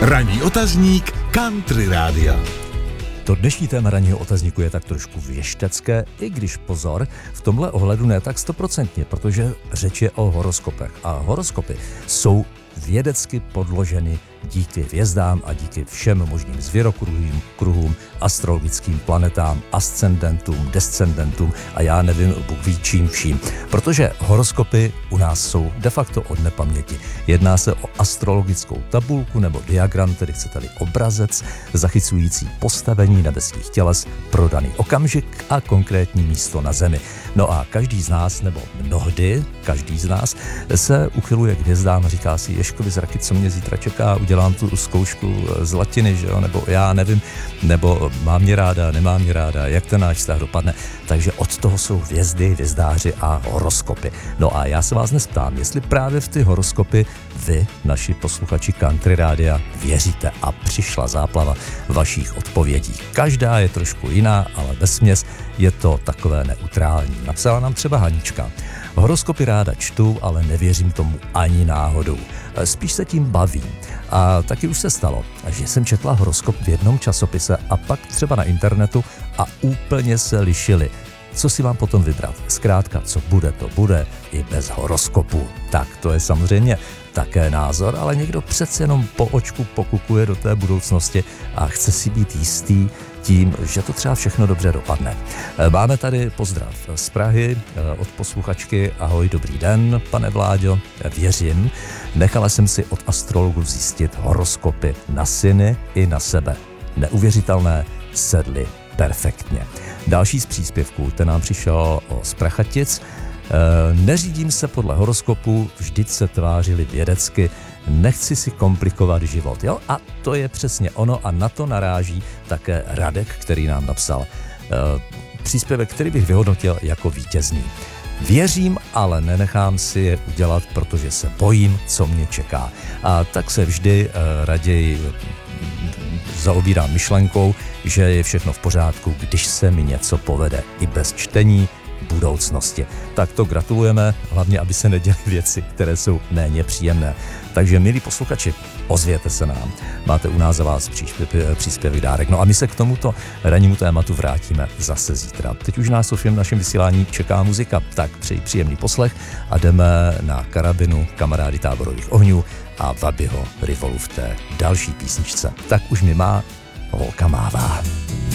Ranní otazník Country Rádia. To dnešní téma ranního otazníku je tak trošku věštecké, i když pozor, v tomhle ohledu ne tak 100%, protože řeč je o horoskopech. A horoskopy jsou vědecky podloženy díky hvězdám a díky všem možným zvěrokruhům, astrologickým planetám, ascendentům, descendentům a já nevím, Bůh ví čím vším. Protože horoskopy u nás jsou de facto od nepaměti. Jedná se o astrologickou tabulku nebo diagram, tedy chcete-li obrazec, zachycující postavení nebeských těles pro daný okamžik a konkrétní místo na Zemi. No a každý z nás, nebo mnohdy každý z nás, se uchyluje k hvězdám a říká si, Ježkovi zraky, co mě zítra čeká, udělám tu zkoušku z latiny, že jo, nebo já nevím, nebo mám mě ráda, nemám mě ráda, jak ten náš vztah dopadne. Takže od toho jsou hvězdy, hvězdáři a horoskopy. No a já se vás dnes ptám, jestli právě v ty horoskopy vy, naši posluchači Country Rádia, věříte a přišla záplava vašich odpovědí. Každá je trošku jiná, ale vesměs je to takové neutrální. Napsala nám třeba Hanička. Horoskopy ráda čtu, ale nevěřím tomu ani náhodou. Spíš se tím bavím. A taky už se stalo, že jsem četla horoskop v jednom časopise a pak třeba na internetu a úplně se lišily. Co si mám potom vybrat? Zkrátka, co bude, to bude i bez horoskopu. Tak to je samozřejmě také názor, ale někdo přece jenom po očku pokukuje do té budoucnosti a chce si být jistý tím, že to třeba všechno dobře dopadne. Máme tady pozdrav z Prahy od posluchačky. Ahoj, dobrý den, pane Vláďo, věřím. Nechala jsem si od astrologů zjistit horoskopy na syny i na sebe. Neuvěřitelné, sedly perfektně. Další z příspěvků, ten nám přišel z Prachatic. Neřídím se podle horoskopu, vždyť se tvářili vědecky, nechci si komplikovat život. Jo? A to je přesně ono a na to naráží také Radek, který nám napsal příspěvek, který bych vyhodnotil jako vítězný. Věřím, ale nenechám si je udělat, protože se bojím, co mě čeká. A tak se vždy raději zaobírám myšlenkou, že je všechno v pořádku, když se mi něco povede i bez čtení budoucnosti. Tak to gratulujeme, hlavně, aby se neděly věci, které jsou méně příjemné. Takže, milí posluchači, ozvěte se nám. Máte u nás za vás příspěvek dárek. No a my se k tomuto rannímu tématu vrátíme zase zítra. Teď už nás ovšem v našem vysílání čeká muzika, tak přeji příjemný poslech a jdeme na Karabinu, kamarády Táborových ohňů a Wabiho Rivolu v té další písničce. Tak už mi má holka mává.